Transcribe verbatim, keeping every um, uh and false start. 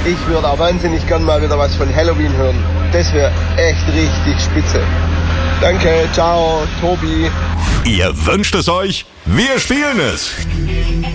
Ich würde auch wahnsinnig gern mal wieder was von Halloween hören. Das wäre echt richtig spitze. Danke, ciao, Tobi. Ihr wünscht es euch, wir spielen es.